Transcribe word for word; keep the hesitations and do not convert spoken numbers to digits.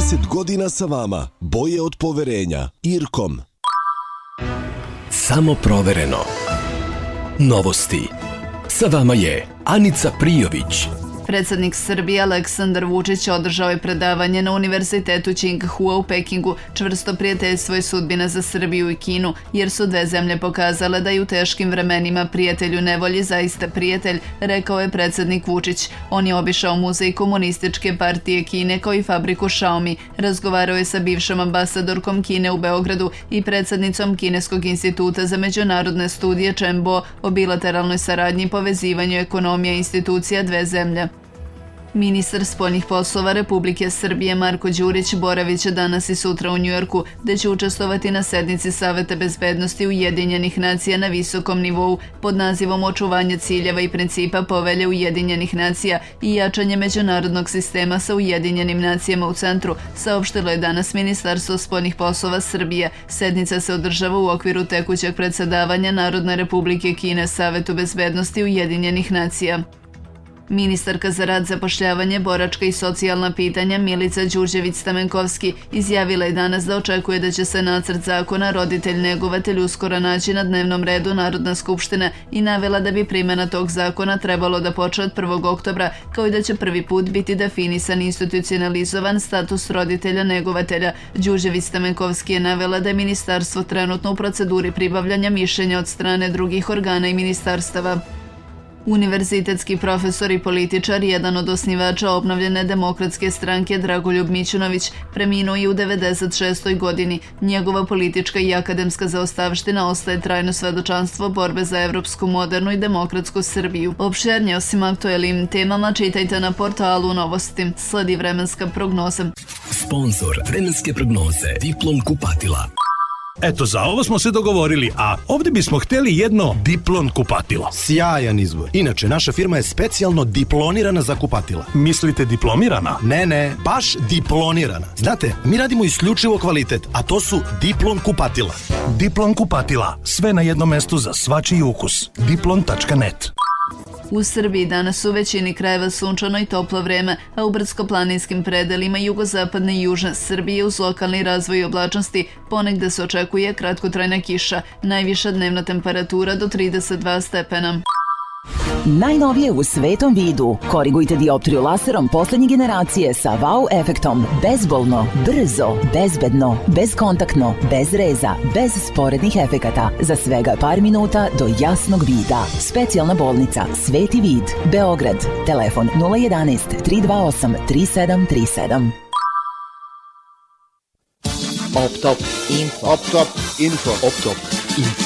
trideset godina sa vama. Boje od poverenja. Irkom. Samo provereno. Novosti. Sa vama je Anica Prijović. Predsjednik Srbije Aleksandar Vučić održao je predavanje na Univerzitetu Tsinghua u Pekingu. Čvrsto prijateljstvo je sudbina za Srbiju i Kinu, jer su dve zemlje pokazale da i u teškim vremenima prijatelju nevolji zaista prijatelj, rekao je predsjednik Vučić. On je obišao muzej komunističke partije Kine kao i fabriku Xiaomi. Razgovarao je sa bivšom ambasadorkom Kine u Beogradu i predsjednicom Kineskog instituta za međunarodne studije Chen Bo o bilateralnoj saradnji i povezivanju ekonomija i institucija dve zemlje. Ministar spoljnih poslova Republike Srbije Marko Đurić boraviće danas i sutra u Njujorku, gde će učestvovati na sednici Saveta bezbednosti Ujedinjenih nacija na visokom nivou pod nazivom Očuvanje ciljeva i principa povelje Ujedinjenih nacija i jačanje međunarodnog sistema sa Ujedinjenim nacijama u centru, saopštilo je danas Ministarstvo spoljnih poslova Srbije. Sednica se održava u okviru tekućeg predsedavanja Narodne Republike Kine Savetu bezbednosti Ujedinjenih nacija. Ministarka za rad, zapošljavanje, boračka i socijalna pitanja Milica Đurđević-Stamenkovski izjavila je danas da očekuje da će se nacrt zakona roditelj-negovatelj uskoro naći na dnevnom redu Narodne skupštine i navela da bi primjena tog zakona trebalo da počne od prvog oktobra, kao i da će prvi put biti definisan institucionalizovan status roditelja-negovatelja. Đurđević-Stamenkovski je navela da je ministarstvo trenutno u proceduri pribavljanja mišljenja od strane drugih organa i ministarstava. Univerzitetski profesor i političar, jedan od osnivača obnovljene demokratske stranke Dragoljub Mićunović, preminuo je u devedeset šestoj godini. Njegova politička i akademska zaostavština ostaje trajno svedočanstvo borbe za evropsku, modernu i demokratsku Srbiju. Opširnije osim aktuelnim temama čitajte na portalu Novosti. Sledi vremenska prognoza. Sponzor vremenske prognoze Diplom kupatila. Eto, za ovo smo se dogovorili, a ovdje bismo htjeli jedno Diplon kupatilo. Sjajan izbor. Inače, naša firma je specijalno diplonirana za kupatila. Mislite diplomirana? Ne, ne, baš diplonirana. Znate, mi radimo isključivo kvalitet, a to su Diplon kupatila. Diplon kupatila. Sve na jednom mestu za svačiji ukus. diplon tačka net. U Srbiji danas u većini krajeva sunčano i toplo vreme, a u brdsko-planinskim predelima jugozapadne i južne Srbije uz lokalni razvoj i oblačnosti ponegde se očekuje kratkotrajna kiša, najviša dnevna temperatura do trideset dva stepena. Najnovije u svetom vidu. Korigujte dioptriju laserom poslednje generacije sa wow efektom. Bezbolno, brzo, bezbedno, bezkontaktno, bez reza, bez sporednih efekata. Za svega par minuta do jasnog vida. Specijalna bolnica Sveti vid, Beograd. Telefon nula jedanaest tri dva osam tri sedam tri sedam. Optop Info. Optop Info. Optop Info.